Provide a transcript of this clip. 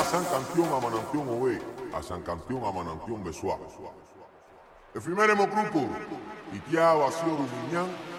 San Campeón a Manantión Owe, a San Campeón a Manantión Besoa. El primer grupo, Itia Vacío Rumiñán,